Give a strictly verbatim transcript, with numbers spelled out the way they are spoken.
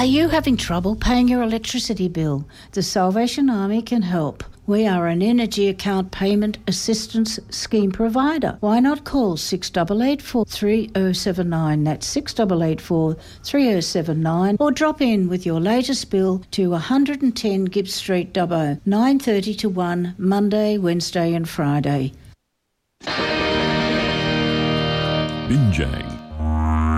Are you having trouble paying your electricity bill? The Salvation Army can help. We are an energy account payment assistance scheme provider. Why not call six eight eight four, three oh seven nine, that's six eight eight four, three oh seven nine, or drop in with your latest bill to one ten Gibbs Street, Dubbo, nine thirty to one, Monday, Wednesday and Friday. Binjang